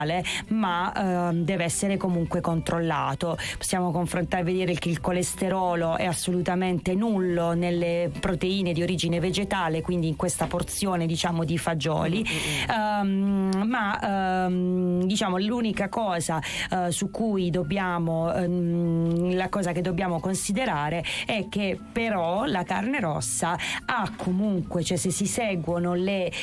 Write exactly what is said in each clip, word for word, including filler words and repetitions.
ma eh, deve essere comunque controllato. Possiamo confrontare, vedere che il colesterolo è assolutamente nullo nelle proteine di origine vegetale, quindi in questa porzione diciamo di fagioli, um, ma um, diciamo l'unica cosa uh, su cui dobbiamo um, la cosa che dobbiamo considerare è che però la carne rossa ha comunque, cioè se si seguono le,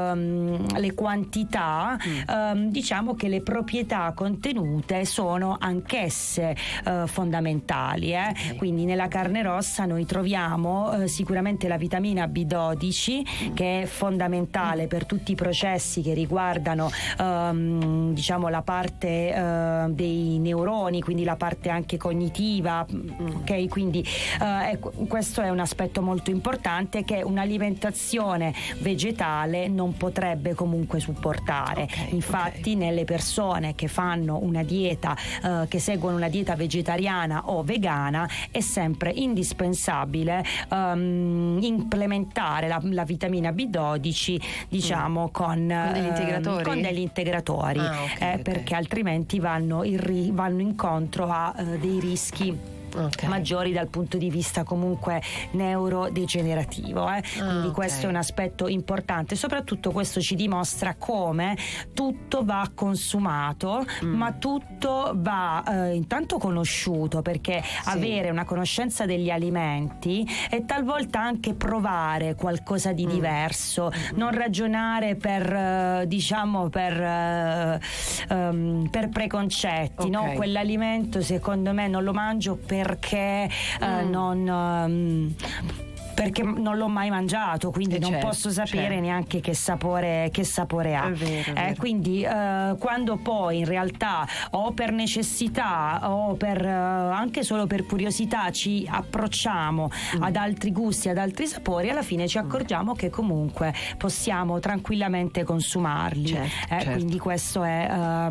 um, le quantità, mm. um, diciamo che le proprietà contenute sono anch'esse uh, fondamentali, eh? Okay. Quindi nella carne rossa noi troviamo uh, sicuramente la vitamina B dodici, mm. che è fondamentale mm. per tutti i processi che riguardano um, diciamo la parte uh, dei neuroni, quindi la parte anche cognitiva, mm. ok? Quindi uh, ecco, questo è un aspetto molto importante che un'alimentazione vegetale non potrebbe comunque supportare. Okay, Infatti okay. nelle persone che fanno una dieta, eh, che seguono una dieta vegetariana o vegana, è sempre indispensabile um, implementare la, la vitamina B dodici, diciamo, mm. con, con degli integratori, eh, con degli integratori ah, okay, eh, okay. perché altrimenti vanno, il, vanno incontro a uh, dei rischi Okay. maggiori dal punto di vista comunque neurodegenerativo, eh? ah, quindi okay. questo è un aspetto importante. Soprattutto questo ci dimostra come tutto va consumato, mm. ma tutto va eh, intanto conosciuto, perché sì. avere una conoscenza degli alimenti è talvolta anche provare qualcosa di mm. diverso, mm. non ragionare per eh, diciamo per eh, um, per preconcetti, okay. no? Quell'alimento secondo me non lo mangio per perché mm. eh, non um, perché non l'ho mai mangiato, quindi eh non certo, posso sapere certo. neanche che sapore, che sapore ha. È vero, è vero. Eh, quindi eh, quando poi in realtà o per necessità o per eh, anche solo per curiosità ci approcciamo mm. ad altri gusti, ad altri sapori, alla fine ci accorgiamo mm. che comunque possiamo tranquillamente consumarli. Certo, eh, certo. Quindi questo è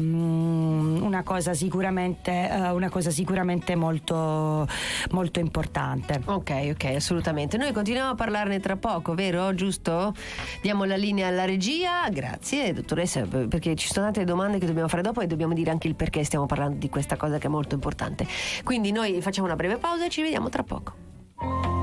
um, una cosa sicuramente uh, una cosa sicuramente molto molto importante. Ok, ok, assolutamente. Noi continuiamo a parlarne tra poco, vero? Giusto? Diamo la linea alla regia. Grazie, dottoressa, perché ci sono tante domande che dobbiamo fare dopo e dobbiamo dire anche il perché stiamo parlando di questa cosa che è molto importante. Quindi noi facciamo una breve pausa e ci vediamo tra poco.